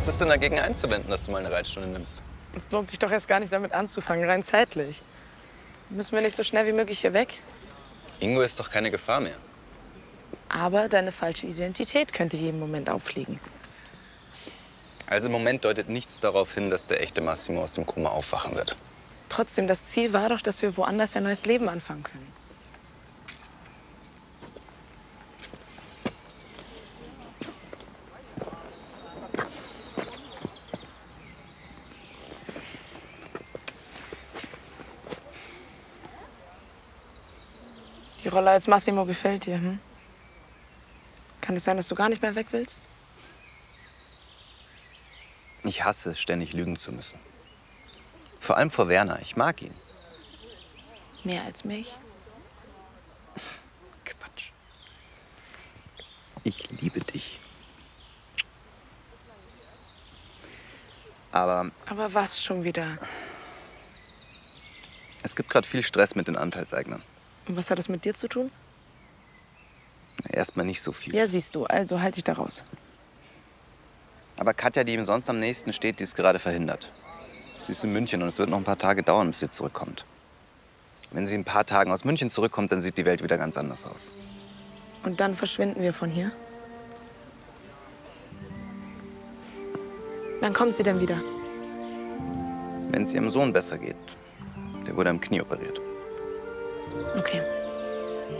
Was ist denn dagegen einzuwenden, dass du mal eine Reitstunde nimmst? Es lohnt sich doch erst gar nicht damit anzufangen, rein zeitlich. Müssen wir nicht so schnell wie möglich hier weg? Ingo ist doch keine Gefahr mehr. Aber deine falsche Identität könnte jeden Moment auffliegen. Also im Moment deutet nichts darauf hin, dass der echte Massimo aus dem Koma aufwachen wird. Trotzdem, das Ziel war doch, dass wir woanders ein neues Leben anfangen können. Die Rolle als Massimo gefällt dir, hm? Kann es sein, dass du gar nicht mehr weg willst? Ich hasse es, ständig lügen zu müssen. Vor allem vor Werner. Ich mag ihn. Mehr als mich? Quatsch. Ich liebe dich. Aber Aber was schon wieder? es gibt gerade viel Stress mit den Anteilseignern. Und was hat das mit dir zu tun? Erstmal nicht so viel. Ja, siehst du, also halt dich da raus. Aber Katja, die ihm sonst am nächsten steht, die ist gerade verhindert. Sie ist in München und es wird noch ein paar Tage dauern, bis sie zurückkommt. Wenn sie in ein paar Tagen aus München zurückkommt, dann sieht die Welt wieder ganz anders aus. Und dann verschwinden wir von hier? Wann kommt sie denn wieder? Wenn es ihrem Sohn besser geht. Der wurde am Knie operiert. Okay.